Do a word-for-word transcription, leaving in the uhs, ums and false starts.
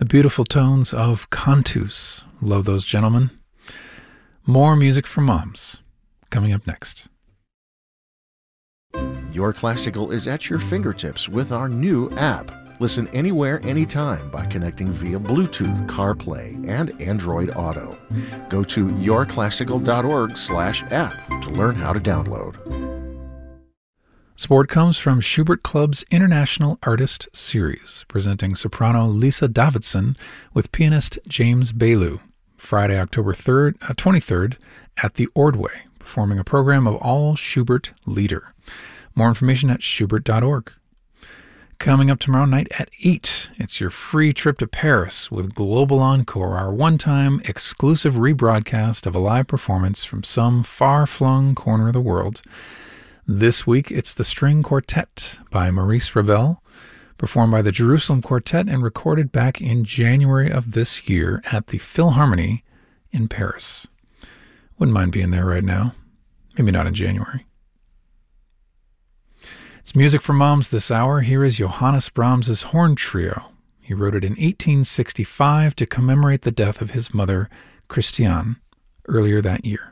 The beautiful tones of Cantus. Love those gentlemen. More music for moms coming up next. Your Classical is at your fingertips with our new app. Listen anywhere, anytime by connecting via Bluetooth, CarPlay, and Android Auto. Go to yourclassical.org slash app to learn how to download. Support comes from Schubert Club's International Artist Series, presenting soprano Lisa Davidson with pianist James Bailu, Friday, October third, uh, twenty-third at the Ordway, performing a program of all Schubert Lieder. More information at schubert dot org. Coming up tomorrow night at eight, it's your free trip to Paris with Global Encore, our one-time exclusive rebroadcast of a live performance from some far-flung corner of the world. This week, it's the String Quartet by Maurice Ravel, performed by the Jerusalem Quartet and recorded back in January of this year at the Philharmonie in Paris. Wouldn't mind being there right now. Maybe not in January. It's Music for Moms this hour. Here is Johannes Brahms' Horn Trio. He wrote it in eighteen sixty-five to commemorate the death of his mother, Christiane, earlier that year.